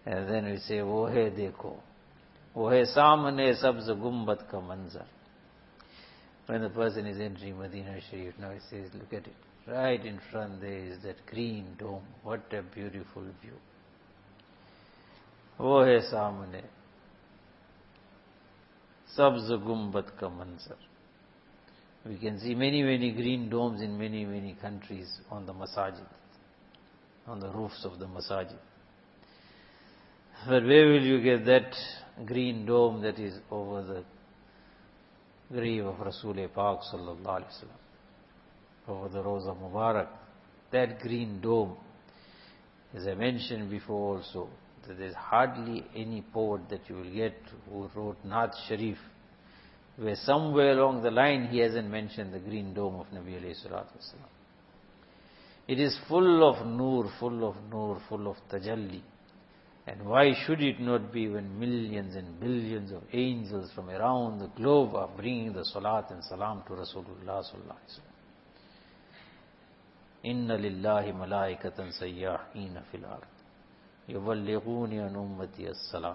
And then we say, "Wo hai dekho, wo hai samne sabz gumbad ka manzar." When the person is entering Medina Sharif, now he says, look at it. Right in front there is that green dome. What a beautiful view. Wo hai samne sabz gumbad ka manzar. We can see many, many green domes in many, many countries on the masajid, on the roofs of the masajid. But where will you get that green dome that is over the grave of Rasul Pak sallallahu alaihi wasallam, over the Roza Mubarak? That green dome, as I mentioned before also, that there is hardly any poet that you will get who wrote Naat Sharif where somewhere along the line he hasn't mentioned the green dome of Nabi alayhi salatu wasalam. It is full of nur, full of tajalli. And why should it not be when millions and billions of angels from around the globe are bringing the salat and salam to Rasulullah sallallahu alaihi wasallam? Inna lillahi malaikatan sayyahina fil ard yuballighuni an ummati as-salam.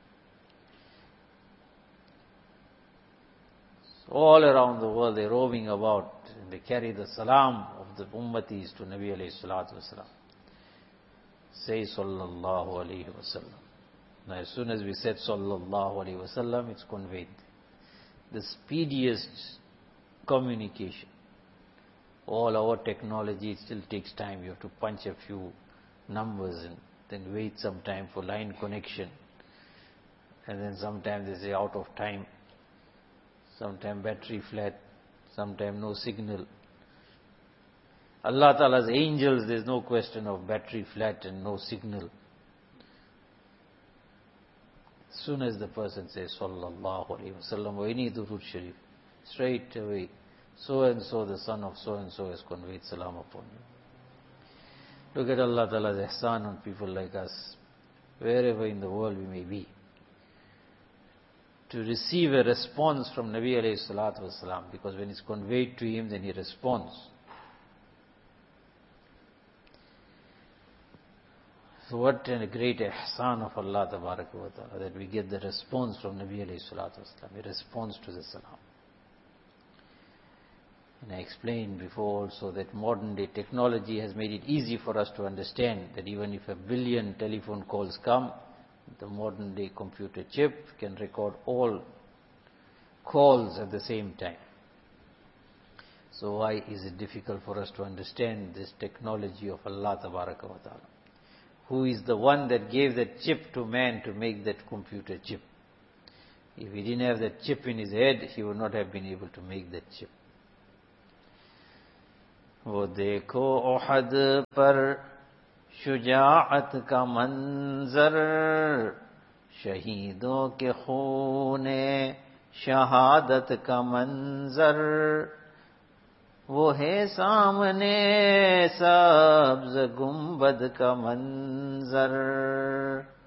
All around the world they're roaming about and they carry the salam of the ummatis to Nabi alayhi salatu wasalam. Say sallallahu alayhi wasallam. Now as soon as we said sallallahu alayhi wasallam, it's conveyed. The speediest communication. All our technology, it still takes time. You have to punch a few numbers and then wait some time for line connection. And then sometimes they say out of time. Sometimes battery flat, sometimes no signal. Allah Ta'ala's angels, there's no question of battery flat and no signal. As soon as the person says sallallahu alayhi wasallam or any durood sharif, straight away, so and so, the son of so and so has conveyed salam upon you. Look at Allah Ta'ala's ihsan on people like us, wherever in the world we may be. To receive a response from Nabi alayhi salatu wasalam, because when it's conveyed to him, then he responds. So what a great ihsan of Allah tabaraka wa ta'ala, that we get the response from Nabi alayhi salatu wasalam, a response to the salam. And I explained before also that modern day technology has made it easy for us to understand that even if 1 billion telephone calls come, the modern day computer chip can record all calls at the same time. So why is it difficult for us to understand this technology of Allah tabaraka wa ta'ala? Who is the one that gave that chip to man to make that computer chip? If he didn't have that chip in his head, he would not have been able to make that chip. वो देखो ओहद पर शुजाअत का मंजर, शहीदों के खूने शहादत का मंजर, वो है सामने सब्ज़ गुंबद का मंजर.